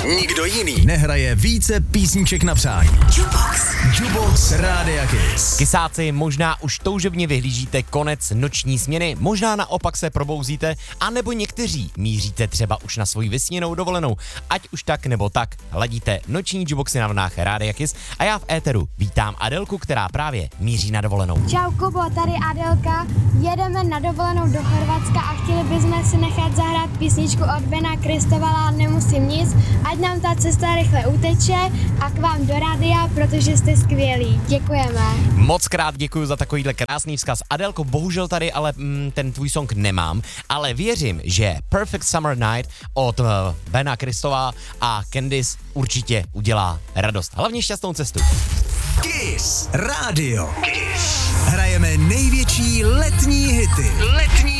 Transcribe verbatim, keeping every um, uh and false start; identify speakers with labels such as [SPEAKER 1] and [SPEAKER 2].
[SPEAKER 1] Nikdo jiný nehraje více písniček na přání. Jukebox. Jukebox Rádia Kiss.
[SPEAKER 2] Kysáci, možná už toužebně vyhlížíte konec noční směny, možná naopak se probouzíte, anebo někteří míříte třeba už na svoji vysněnou dovolenou. Ať už tak nebo tak, ladíte noční Jukeboxy na vlnách Rádia Kiss a já v éteru vítám Adelku, která právě míří na dovolenou.
[SPEAKER 3] Čau Kubo, tady Adelka. Jedeme na dovolenou do Chorvatska a chtěli bychom si nechat zahrát písničku od Bena Kristovala Nemusím nic, ať nám ta cesta rychle uteče a k vám do rádia, protože jste skvělí. Děkujeme.
[SPEAKER 2] Moc krát děkuji za takovýhle krásný vzkaz. Adelko, bohužel tady ale mm, ten tvůj song nemám, ale věřím, že Perfect Summer Night od uh, Bena Kristova a Candice určitě udělá radost. Hlavně šťastnou cestu.
[SPEAKER 1] Kiss Radio. Kiss. Hrajeme největší letní hity. Letní